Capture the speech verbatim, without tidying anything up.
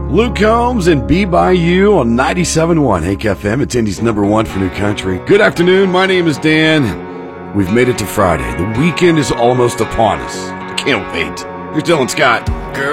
Luke Combs and Be By You on ninety-seven point one Hank F M. It's Indy's number one for new country. Good afternoon. My name is Dan. We've made it to Friday. The weekend is almost upon us. I can't wait. Here's Dylan Scott.